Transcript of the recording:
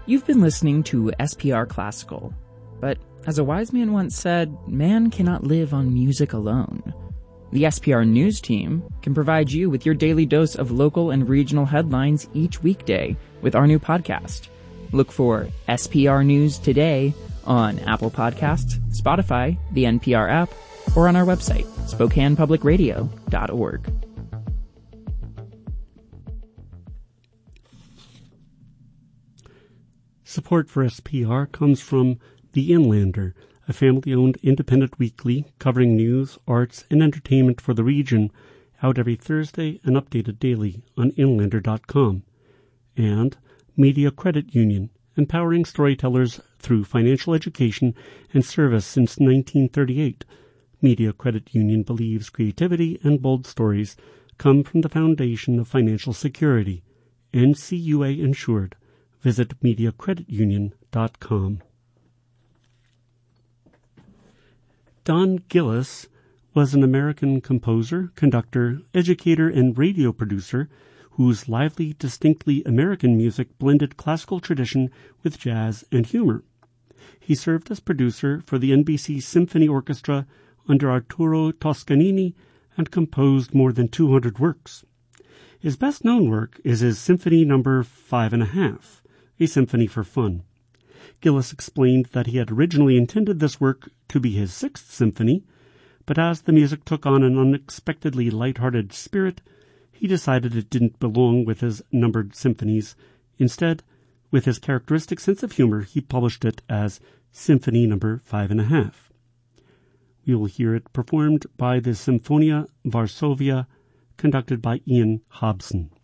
You've been listening to SPR Classical, but as a wise man once said, man cannot live on music alone. The SPR News team can provide you with your daily dose of local and regional headlines each weekday with our new podcast. Look for SPR News Today on Apple Podcasts, Spotify, the NPR app, or on our website, SpokanePublicRadio.org. Support for SPR comes from The Inlander, a family-owned independent weekly covering news, arts, and entertainment for the region, out every Thursday and updated daily on inlander.com. And Media Credit Union, empowering storytellers through financial education and service since 1938. Media Credit Union believes creativity and bold stories come from the foundation of financial security. NCUA insured. Visit MediaCreditUnion.com. Don Gillis was an American composer, conductor, educator, and radio producer whose lively, distinctly American music blended classical tradition with jazz and humor. He served as producer for the NBC Symphony Orchestra under Arturo Toscanini and composed more than 200 works. His best-known work is his Symphony No. 5½, a symphony for fun. Gillis explained that he had originally intended this work to be his 6th symphony, but as the music took on an unexpectedly light-hearted spirit, he decided it didn't belong with his numbered symphonies. Instead, with his characteristic sense of humor, he published it as Symphony No. 5½. We will hear it performed by the Symphonia Varsovia, conducted by Ian Hobson.